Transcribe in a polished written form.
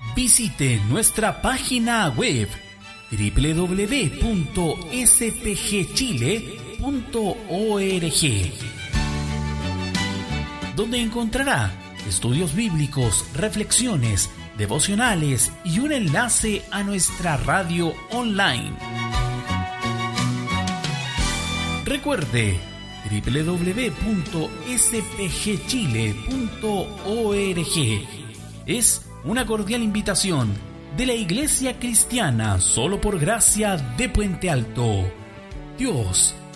Visite nuestra página web www.spgchile.org, donde encontrará estudios bíblicos, reflexiones, devocionales y un enlace a nuestra radio online. Recuerde www.spgchile.org. Es una cordial invitación de la Iglesia Cristiana Solo por Gracia de Puente Alto. Dios